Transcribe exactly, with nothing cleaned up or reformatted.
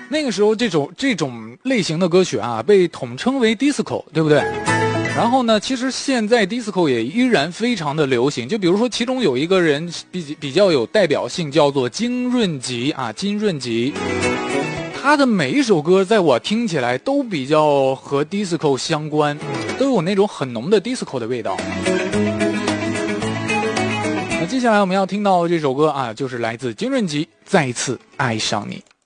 那个时候这种这种类型的歌曲啊，被统称为 disco， 对不对？然后呢，其实现在 disco 也依然非常的流行。就比如说，其中有一个人比比较有代表性，叫做金润吉啊，金润吉。他的每一首歌在我听起来都比较和 disco 相关，都有那种很浓的 disco 的味道。那接下来我们要听到这首歌啊，就是来自金润吉《再次爱上你》。